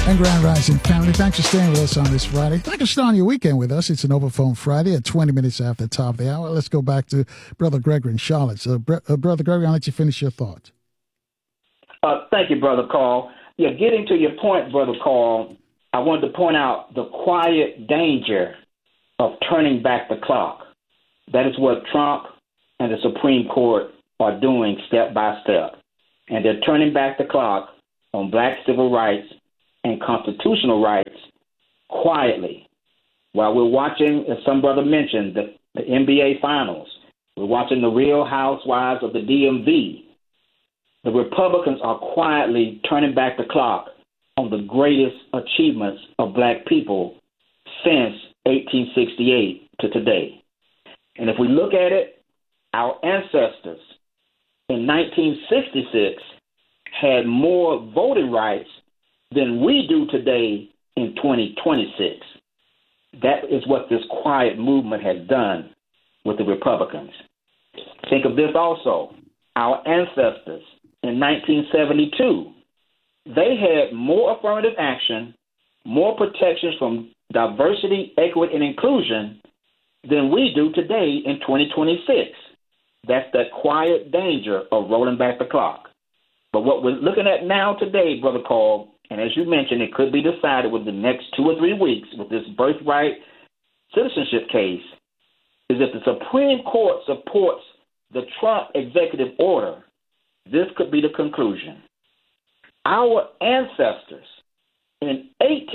And Grand Rising family, thanks for staying with us on this Friday. Thanks for starting your weekend with us. It's an Overphone Friday at 20 minutes after the top of the hour. Let's go back to Brother Gregory in Charlotte. So, Brother Gregory, I'll let you finish your thoughts. Thank you, Brother Carl. Yeah, getting to your point, Brother Carl, I wanted to point out the quiet danger of turning back the clock. That is what Trump and the Supreme Court are doing step by step. And they're turning back the clock on black civil rights and constitutional rights quietly. While we're watching, as some brother mentioned, the NBA Finals, we're watching the Real Housewives of the DMV, the Republicans are quietly turning back the clock on the greatest achievements of black people since 1868 to today. And if we look at it, our ancestors in 1966 had more voting rights than we do today in 2026. That is what this quiet movement has done with the Republicans. Think of this also. Our ancestors in 1972, they had more affirmative action, more protections from diversity, equity, and inclusion than we do today in 2026. That's that quiet danger of rolling back the clock. But what we're looking at now today, Brother Carl, and as you mentioned, it could be decided within the next 2 or 3 weeks with this birthright citizenship case, is if the Supreme Court supports the Trump executive order, this could be the conclusion. Our ancestors in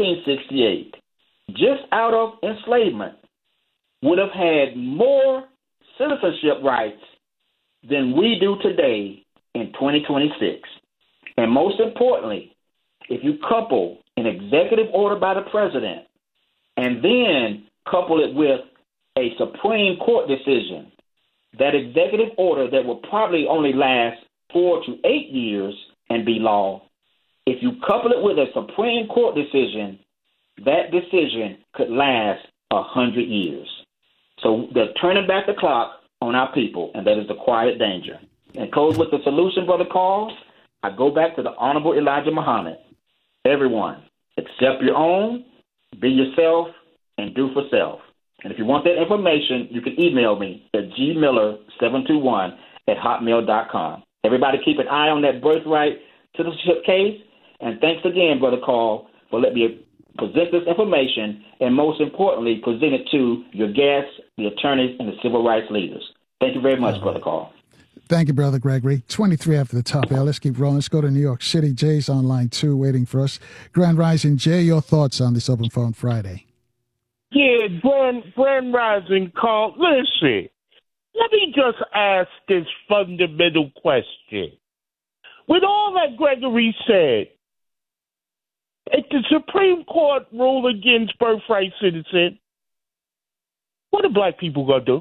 1868, just out of enslavement, would have had more citizenship rights than we do today in 2026. And most importantly, if you couple an executive order by the president and then couple it with a Supreme Court decision, that executive order that will probably only last 4 to 8 years and be law, if you couple it with a Supreme Court decision, that decision could last 100 years. So they're turning back the clock on our people, and that is the quiet danger. And close with the solution, Brother Carl, I go back to the Honorable Elijah Muhammad. Everyone, accept your own, be yourself, and do for self. And if you want that information, you can email me at gmiller721@hotmail.com. Everybody keep an eye on that birthright citizenship case. And thanks again, Brother Carl, for letting me present this information and, most importantly, present it to your guests, the attorneys, and the civil rights leaders. Thank you very much, Brother Carl. Thank you, Brother Gregory. 23 after the top. Let's keep rolling. Let's go to New York City. Jay's on line 2 waiting for us. Grand Rising. Jay, your thoughts on this Open Phone Friday? Yeah, Grand Rising, Carl. Listen, let me just ask this fundamental question. With all that Gregory said, if the Supreme Court rule against birthright citizen, what are black people going to do?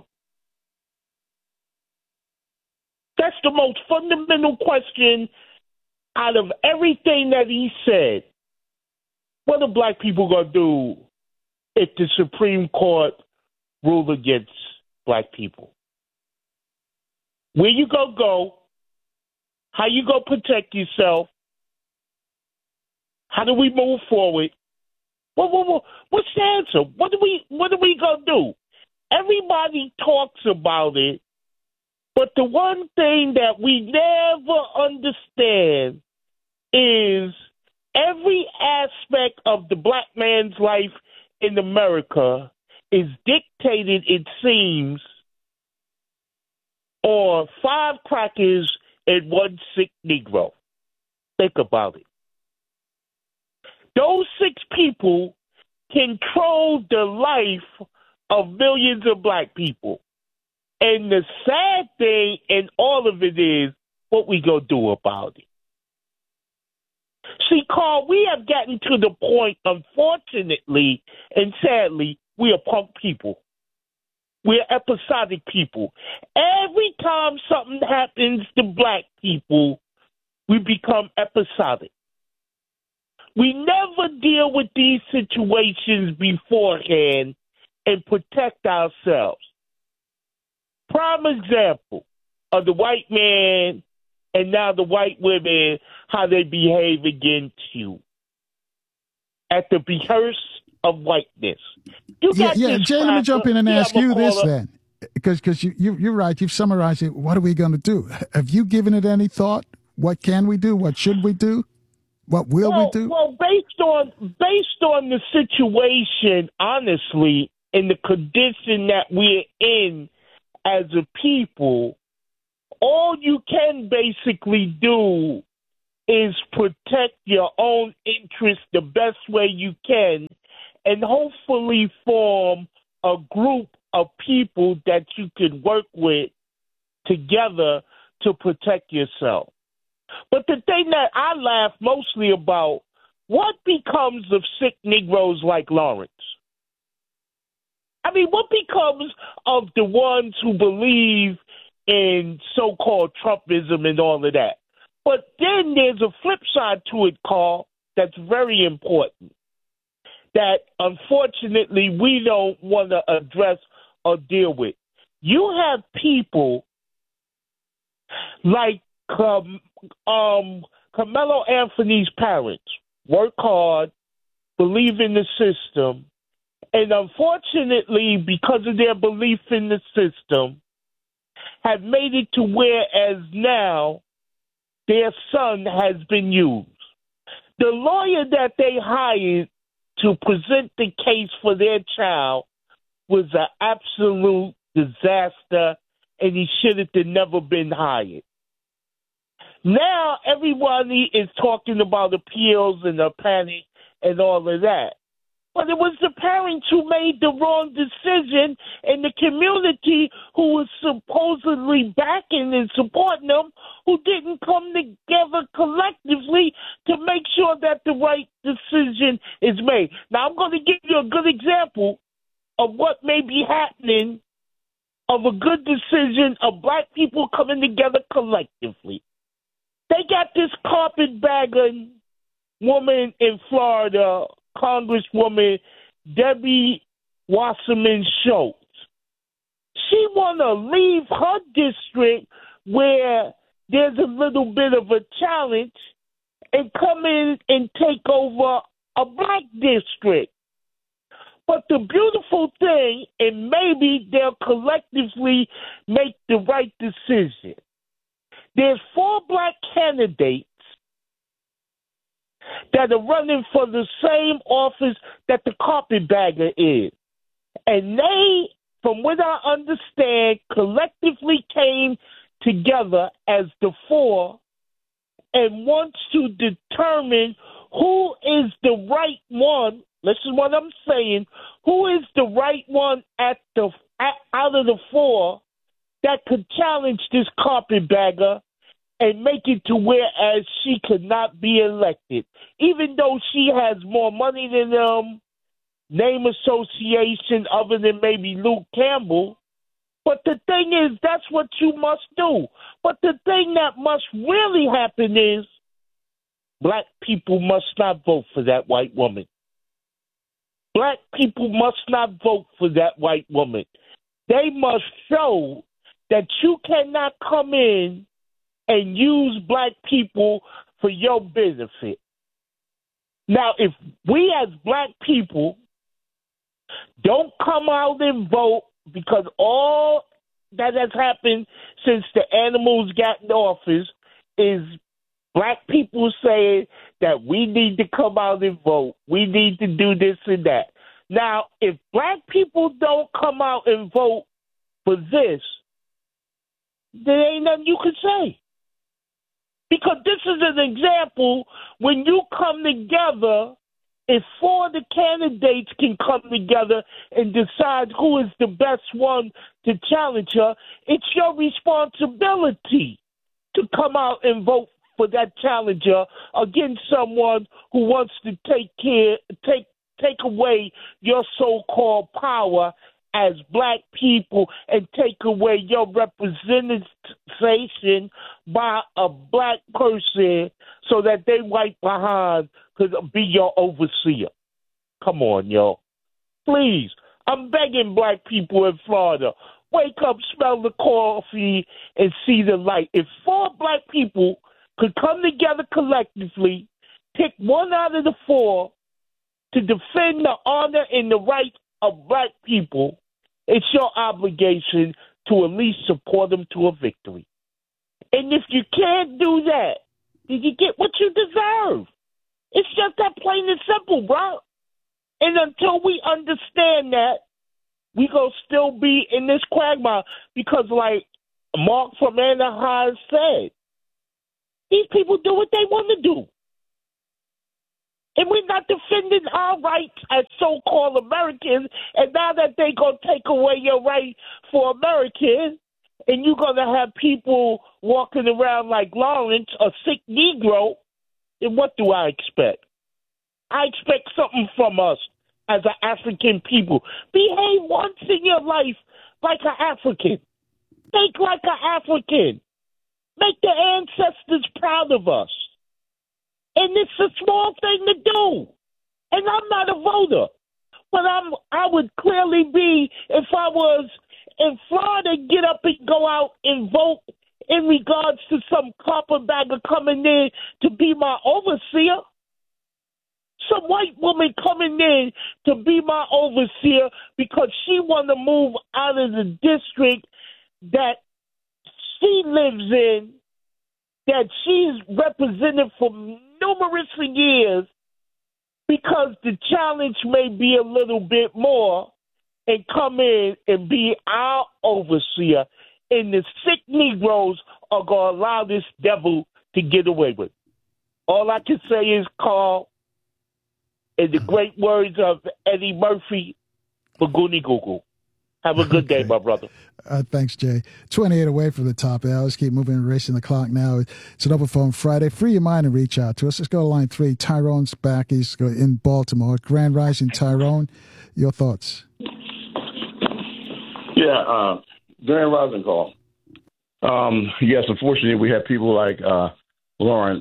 That's the most fundamental question out of everything that he said. What are black people going to do if the Supreme Court rule against black people? Where you going to go? How you going to protect yourself? How do we move forward? What's the answer? What are we going to do? Everybody talks about it, but the one thing that we never understand is every aspect of the black man's life in America is dictated, it seems, on 5 crackers and 1 sick Negro. Think about it. Those 6 people control the life of millions of black people. And the sad thing in all of it is what we gonna do about it. See, Carl, we have gotten to the point, unfortunately and sadly, we are punk people. We're episodic people. Every time something happens to black people, we become episodic. We never deal with these situations beforehand and protect ourselves. Prime example of the white man and now the white women, how they behave against you. at the behest of whiteness. You got this Jay, let me jump in and ask you this caller. then. Because you're right. You've summarized it. What are we going to do? Have you given it any thought? What can we do? What should we do? What will we do? Well, based on the situation, honestly, in the condition that we're in as a people, all you can basically do is protect your own interests the best way you can, and hopefully form a group of people that you could work with together to protect yourself. But the thing that I laugh mostly about, what becomes of sick Negroes like Lawrence? I mean, what becomes of the ones who believe in so-called Trumpism and all of that? But then there's a flip side to it, Carl, that's very important, that unfortunately we don't want to address or deal with. You have people like Carmelo Anthony's parents work hard, believe in the system, and unfortunately, because of their belief in the system, have made it to whereas now their son has been used. The lawyer that they hired to present the case for their child was an absolute disaster, and he should have never been hired. Now everybody is talking about appeals and the panic and all of that. But it was the parents who made the wrong decision, and the community who was supposedly backing and supporting them, who didn't come together collectively to make sure that the right decision is made. Now, I'm going to give you a good example of what may be happening of a good decision of black people coming together collectively. They got this carpetbagger woman in Florida, Congresswoman Debbie Wasserman Schultz. She want to leave her district where there's a little bit of a challenge and come in and take over a black district. But the beautiful thing, and maybe they'll collectively make the right decision, there's 4 black candidates that are running for the same office that the carpetbagger is. And they, from what I understand, collectively came together as the 4 and wants to determine who is the right one. Listen what I'm saying. Who is the right one out of the 4 that could challenge this carpetbagger and make it to whereas she could not be elected, even though she has more money than them, name association other than maybe Luke Campbell. But the thing is, that's what you must do. But the thing that must really happen is black people must not vote for that white woman. Black people must not vote for that white woman. They must show that you cannot come in and use black people for your benefit. Now, if we as black people don't come out and vote, because all that has happened since the animals got in office is black people saying that we need to come out and vote. We need to do this and that. Now, if black people don't come out and vote for this, there ain't nothing you can say. Because this is an example, when you come together, if 4 of the candidates can come together and decide who is the best one to challenge her, it's your responsibility to come out and vote for that challenger against someone who wants to take away your so-called power as black people and take away your representation by a black person so that they right behind could be your overseer. Come on, y'all. Please, I'm begging black people in Florida, wake up, smell the coffee, and see the light. If 4 black people could come together collectively, pick one out of the 4, to defend the honor and the rights of black people, it's your obligation to at least support them to a victory. And if you can't do that, then you get what you deserve. It's just that plain and simple, bro. And until we understand that, we gonna still be in this quagmire because, like Mark from Anaheim said, these people do what they want to do. And we're not defending our rights as so-called Americans, and now that they gonna take away your right for Americans, and you're gonna have people walking around like Lawrence, a sick Negro, then what do I expect? I expect something from us as an African people. Behave once in your life like an African. Think like an African. Make the ancestors proud of us. And it's a small thing to do. And I'm not a voter. But I would clearly be, if I was in Florida, get up and go out and vote in regards to some carpetbagger coming in to be my overseer. Some white woman coming in to be my overseer because she want to move out of the district that she lives in, that she's represented for numerous years, because the challenge may be a little bit more, and come in and be our overseer, and the sick Negroes are going to allow this devil to get away with. All I can say is, Carl, in the great words of Eddie Murphy, Bagoonie Google. Have a good day, my brother. Thanks, Jay. 28 away from the top. Let's keep moving and racing the clock now. It's an Open Phone Friday. Free your mind and reach out to us. Let's go to line 3. Tyrone's back. He's in Baltimore. Grand Rising, Tyrone. Your thoughts? Yeah, Grand Rising call. Yes, unfortunately, we have people like Lawrence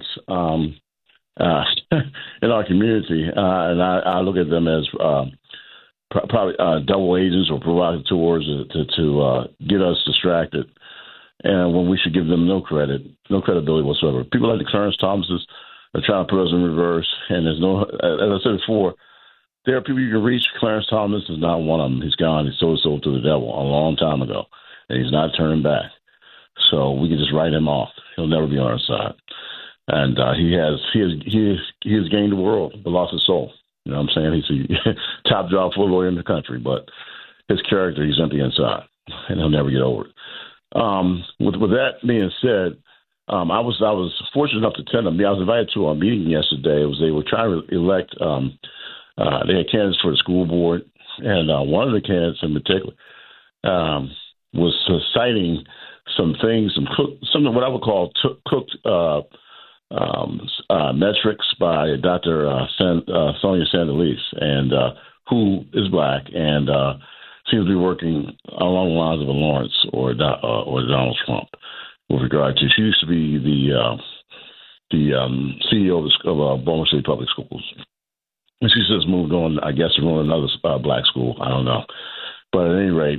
in our community, and I look at them as probably double agents or provocateurs to get us distracted, and when we should give them no credibility whatsoever. People like the Clarence Thomases are trying to put us in reverse, and there's no, as I said before, there are people you can reach. Clarence Thomas is not one of them. He's gone. He sold his soul to the devil a long time ago, and he's not turning back. So we can just write him off. He'll never be on our side. And he has gained the world, but lost his soul. You know what I'm saying? He's a top job full lawyer in the country, but his character, he's empty inside, and he'll never get over it. With that being said, I was fortunate enough to attend them. I was invited to a meeting yesterday. They were trying to elect. They had candidates for the school board, and one of the candidates in particular was citing some things, some what I would call cooked metrics by Dr. Sonia Sandalise, and who is black and seems to be working along the lines of a Lawrence or Donald Trump with regard to. She used to be the CEO of Baltimore City Public Schools. And she just moved on, I guess, to run another black school. I don't know. But at any rate,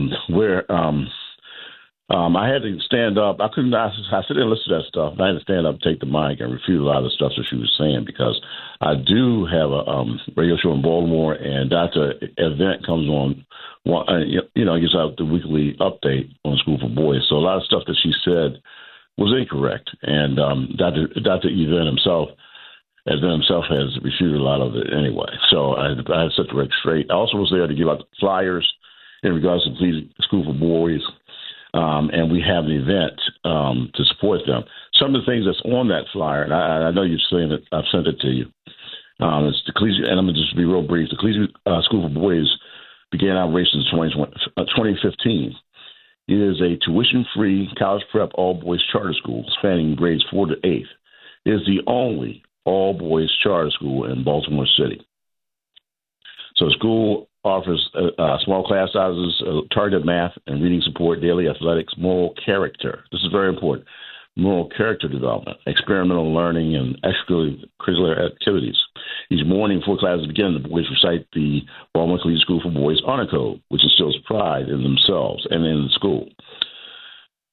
I had to stand up. I sit there and listen to that stuff. And I had to stand up, take the mic, and refute a lot of the stuff that she was saying, because I do have a radio show in Baltimore, and Dr. Event comes on, gives out the weekly update on School for Boys. So a lot of stuff that she said was incorrect. And Dr. Event himself has refuted a lot of it anyway. So I had to set the record straight. I also was there to give out flyers in regards to School for Boys. And we have an event to support them. Some of the things that's on that flyer, and I know you've seen it, I've sent it to you. It's the Collegiate, and I'm going to just be real brief. The Collegiate School for Boys began operations in 2015. It is a tuition-free college prep all-boys charter school spanning grades 4 to 8. It is the only all-boys charter school in Baltimore City. So the school offers small class sizes, targeted math and reading support, daily athletics, moral character. This is very important. Moral character development, experimental learning, and extracurricular activities. Each morning before classes begin, the boys recite the Baltimore Collegiate School for Boys Honor Code, which instills pride in themselves and in the school.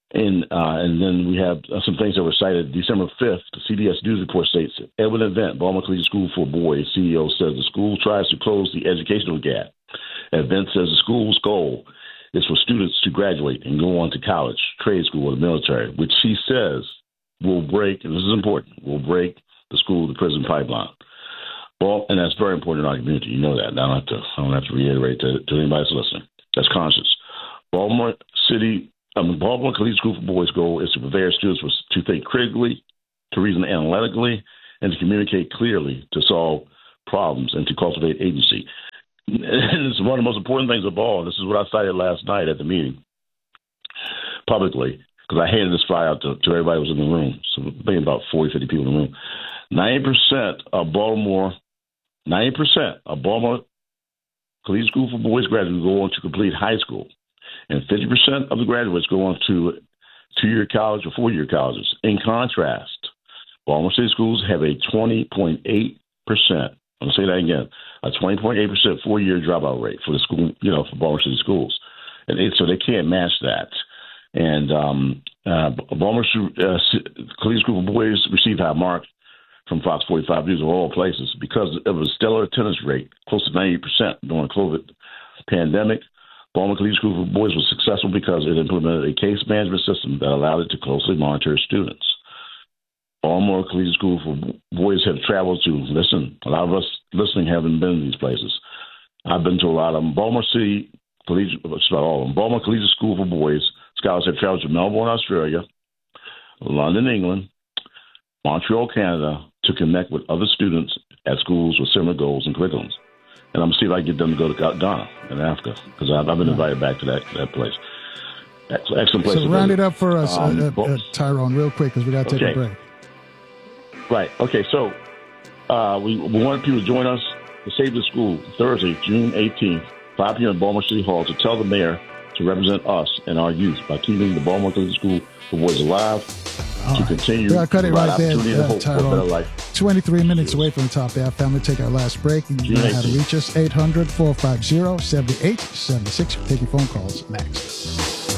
And then we have some things that were cited. December 5th, the CBS News report states, Edwin Event, Baltimore Collegiate School for Boys CEO, says the school tries to close the educational gap. Event says the school's goal is for students to graduate and go on to college, trade school, or the military, which she says will break, and this is important, will break the school-to-prison pipeline. Well, and that's very important in our community. You know that. I don't have to reiterate to anybody that's listening. That's conscious. Baltimore Collegiate School for Boys' goal is to prepare students to think critically, to reason analytically, and to communicate clearly, to solve problems, and to cultivate agency. And it's one of the most important things of all. This is what I cited last night at the meeting publicly, because I handed this flyer out to everybody who was in the room. So maybe about 40, 50 people in the room. 90% of Baltimore Collegiate School for Boys graduates go on to complete high school. And 50% of the graduates go on to 2-year college or 4-year colleges. In contrast, Baltimore City schools have a 20.8%. I'm going to say that again, a 20.8% 4-year dropout rate for the school, for Baltimore City schools. And so they can't match that. And Baltimore Collegiate School for Boys received high marks from Fox 45 News of all places because of a stellar attendance rate, close to 90% during the COVID pandemic. Baltimore Collegiate School for Boys was successful because it implemented a case management system that allowed it to closely monitor students. Baltimore Collegiate School for Boys have traveled to, a lot of us listening haven't been in these places. I've been to a lot of them. Baltimore Collegiate School for Boys scholars have traveled to Melbourne, Australia, London, England, Montreal, Canada, to connect with other students at schools with similar goals and curriculums. And I'm going to see if I can get them to go to Ghana in Africa, because I've been invited back to that place. Excellent place. So round it up for us, Tyrone, real quick, because we got to take a break. Right. Okay. So we want people to join us to Save the School Thursday, June 18th, 5 p.m. at Baltimore City Hall, to tell the mayor to represent us and our youth by keeping the Baltimore Collegiate School for Boys alive. To continue. I'll cut it right there, Tyrone. 23 minutes away from the top of the hour. Family, take our last break. You know how to reach us, 800-450-7876. Take your phone calls next.